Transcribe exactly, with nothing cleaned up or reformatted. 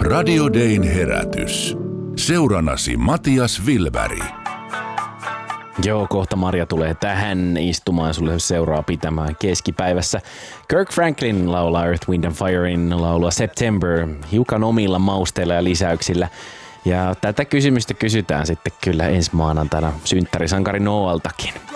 Radio Dayn herätys. Seurannasi Matias Wilberg. Joo, kohta Marja tulee tähän istumaan sulle seuraa pitämään keskipäivässä. Kirk Franklin laulaa Earth, Wind and Firein laulua September hiukan omilla mausteilla ja lisäyksillä. Ja tätä kysymystä kysytään sitten kyllä ensi maanantaina synttärisankari Noaltakin.